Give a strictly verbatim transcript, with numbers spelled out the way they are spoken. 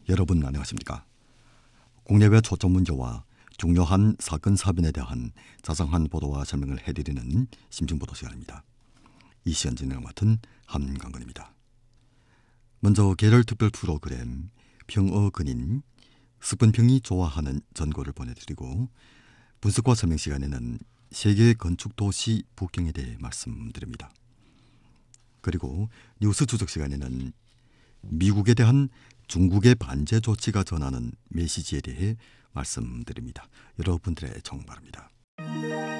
여러분 안녕하십니까? 국내외 초점 문제와 중요한 사건 사변에 대한 자상한 보도와 설명을 해드리는 심층보도 시간입니다. 이 시간 진행을 맡은 함강근입니다. 먼저 계절 특별 프로그램 평어 근인 스푼평이 좋아하는 전고를 보내드리고, 분석과 설명 시간에는 세계 건축 도시 북경에 대해 말씀드립니다. 그리고 뉴스 추적 시간에는 미국에 대한 중국의 반제 조치가 전하는 메시지에 대해 말씀드립니다. 여러분들의 애청 바랍니다.